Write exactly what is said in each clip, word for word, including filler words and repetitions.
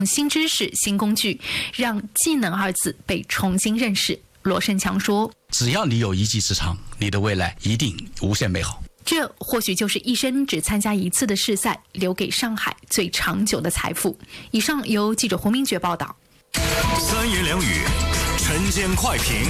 新知识、新工具，让技能二字被重新认识。罗胜强说：“ 只要你有一技之长，你的未来一定无限美好。” 这或许就是一生只参加一次的世赛留给上海最长久的财富。以上由记者胡明珏报道。 三言两语，晨间快评。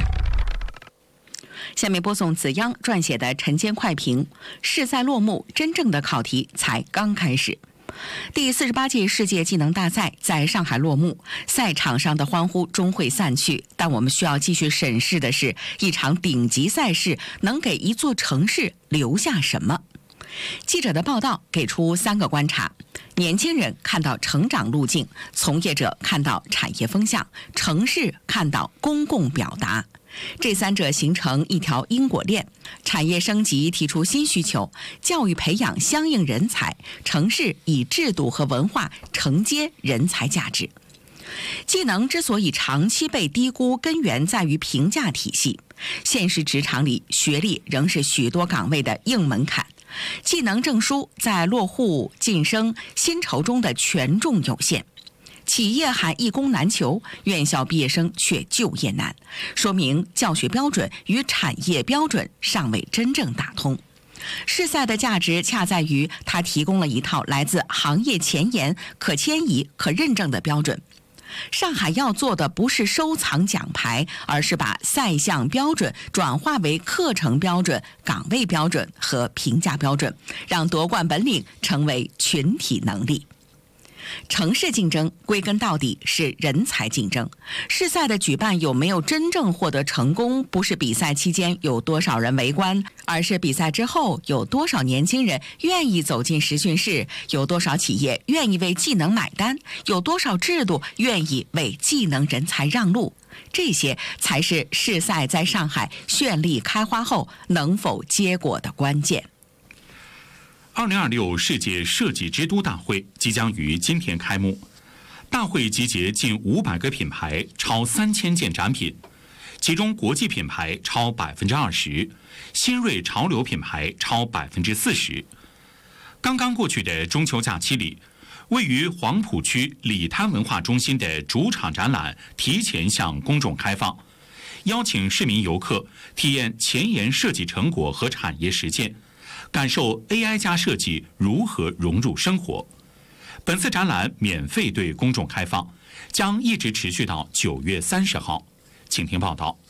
下面播送子央撰写的晨间快评。世赛落幕，真正的考题才刚开始。第四十八届世界技能大赛在上海落幕，赛场上的欢呼终会散去，但我们需要继续审视的是，一场顶级赛事能给一座城市留下什么？记者的报道给出三个观察：年轻人看到成长路径，从业者看到产业风向，城市看到公共表达。这三者形成一条因果链，产业升级提出新需求，教育培养相应人才，城市以制度和文化承接人才价值。技能之所以长期被低估，根源在于评价体系。现实职场里，学历仍是许多岗位的硬门槛。技能证书在落户、晋升、薪酬中的权重有限。企业喊一工难求，院校毕业生却就业难，说明教学标准与产业标准尚未真正打通。世赛的价值恰在于它提供了一套来自行业前沿、可迁移、可认证的标准。上海要做的不是收藏奖牌，而是把赛项标准转化为课程标准、岗位标准和评价标准，让夺冠本领成为群体能力。城市竞争归根到底是人才竞争。世赛的举办有没有真正获得成功，不是比赛期间有多少人围观，而是比赛之后有多少年轻人愿意走进实训室，有多少企业愿意为技能买单，有多少制度愿意为技能人才让路。这些才是世赛在上海绚丽开花后能否结果的关键。 二零二六世界设计之都大会即将于今天开幕，大会集结近五百个品牌，超三千件展品，其中国际品牌超百分之二十，新锐潮流品牌超百分之四十。刚刚过去的中秋假期里，位于黄浦区里滩文化中心的主场展览提前向公众开放，邀请市民游客体验前沿设计成果和产业实践，感受 A I 加设计如何融入生活。本次展览免费对公众开放，将一直持续到九月三十号。请听报道。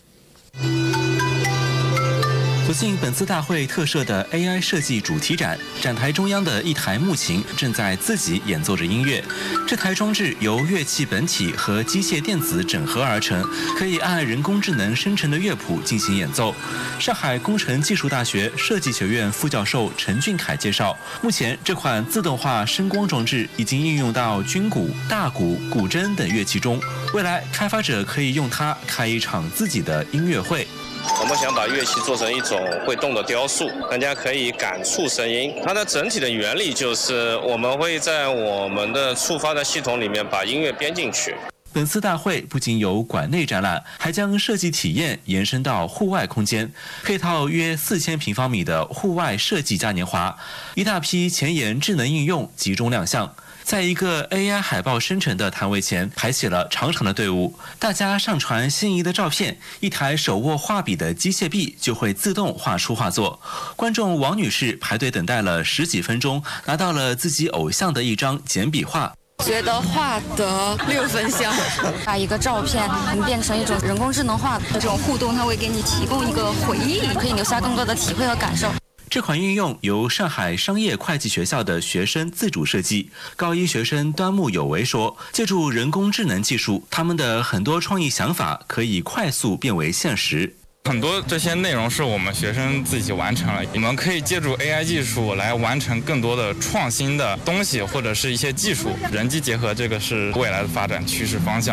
所幸本次大会特设的 A I 设计主题展，展台中央的一台木琴正在自己演奏着音乐。这台装置由乐器本体和机械电子整合而成，可以按人工智能生成的乐谱进行演奏。上海工程技术大学设计学院副教授陈俊凯介绍，目前这款自动化声光装置已经应用到军鼓、大鼓、古筝等乐器中，未来开发者可以用它开一场自己的音乐会。 我们想把乐器做成一种会动的雕塑，大家可以感触声音。它的整体的原理就是我们会在我们的触发的系统里面把音乐编进去。 本次大会不仅有馆内展览，还将设计体验延伸到户外空间，配套约四千平方米的户外设计嘉年华，一大批前沿智能应用集中亮相。在一个 A I 海报生成的摊位前排起了长长的队伍，大家上传心仪的照片，一台手握画笔的机械臂就会自动画出画作。观众王女士排队等待了十几分钟，拿到了自己偶像的一张简笔画。 觉得画得六分像，把一个照片变成一种人工智能化的这种互动，它会给你提供一个回忆，可以留下更多的体会和感受。 这款应用由上海商业会计学校的学生自主设计。高一学生端木有为说，借助人工智能技术，他们的很多创意想法可以快速变为现实。 很多这些内容是我们学生自己完成了，我们可以借助 A I 技术来完成更多的创新的东西，或者是一些技术，人机结合，这个是未来的发展趋势方向。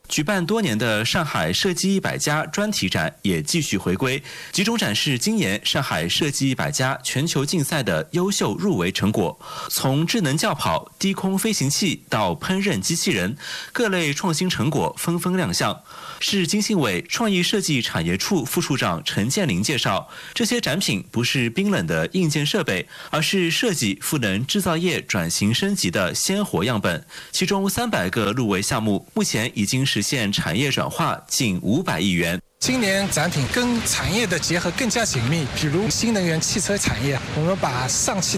举办多年的上海设计一百家专题展也继续回归，集中展示今年上海设计一百家全球竞赛的优秀入围成果。从智能轿跑、低空飞行器到烹饪机器人，各类创新成果纷纷亮相。市经信委创意设计产业处副处长陈建林介绍，这些展品不是冰冷的硬件设备，而是设计赋能制造业转型升级的鲜活样本。其中三百个入围项目，目前已经实现产业转化近五百亿元。 今年展品跟产业的结合更加紧密，比如新能源汽车产业，我们把上汽